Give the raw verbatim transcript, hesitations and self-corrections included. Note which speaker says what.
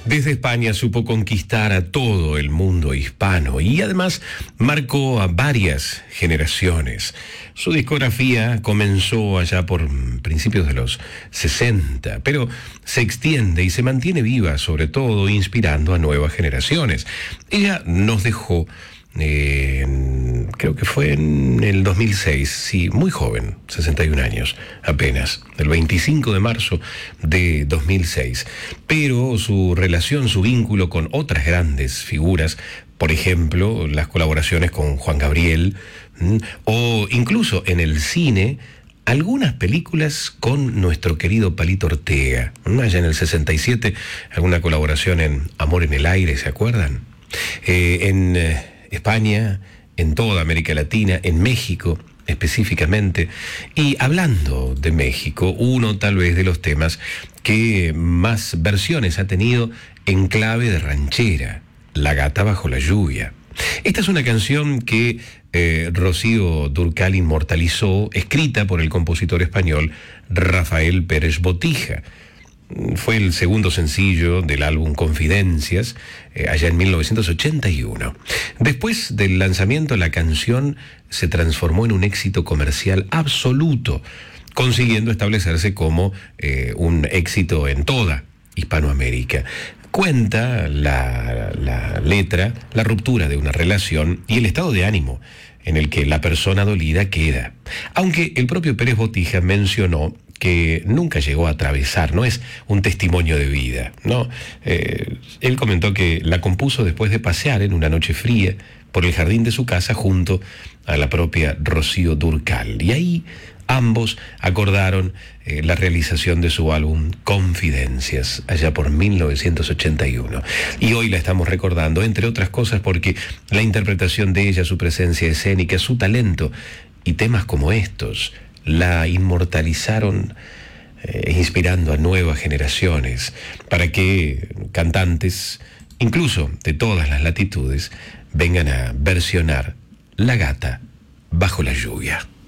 Speaker 1: Desde España supo conquistar a todo el mundo hispano y además marcó a varias generaciones. Su discografía comenzó allá por principios de los sesenta, pero se extiende y se mantiene viva, sobre todo inspirando a nuevas generaciones. Ella nos dejó, eh, creo que fue en el dos mil seis, sí, muy joven, sesenta y un años apenas, el veinticinco de marzo de dos mil seis. Pero su relación, su vínculo con otras grandes figuras, por ejemplo, las colaboraciones con Juan Gabriel, o incluso en el cine, algunas películas con nuestro querido Palito Ortega. Allá en el sesenta y siete, alguna colaboración en Amor en el Aire, ¿se acuerdan? Eh, en eh, España, en toda América Latina, en México específicamente. Y hablando de México, uno tal vez de los temas que más versiones ha tenido en clave de ranchera, La Gata Bajo la Lluvia. Esta es una canción que eh, Rocío Dúrcal inmortalizó, escrita por el compositor español Rafael Pérez Botija. Fue el segundo sencillo del álbum Confidencias, eh, allá en mil novecientos ochenta y uno. Después del lanzamiento, la canción se transformó en un éxito comercial absoluto, consiguiendo establecerse como eh, un éxito en toda Hispanoamérica. Cuenta la, la letra, la ruptura de una relación y el estado de ánimo en el que la persona dolida queda. Aunque el propio Pérez Botija mencionó que nunca llegó a atravesar, no es un testimonio de vida, ¿no? Eh, él comentó que la compuso después de pasear en una noche fría por el jardín de su casa junto a la propia Rocío Dúrcal. Y ahí ambos acordaron eh, la realización de su álbum Confidencias, allá por mil novecientos ochenta y uno. Y hoy la estamos recordando, entre otras cosas, porque la interpretación de ella, su presencia escénica, su talento y temas como estos la inmortalizaron, eh, inspirando a nuevas generaciones para que cantantes, incluso de todas las latitudes, vengan a versionar La Gata Bajo la Lluvia.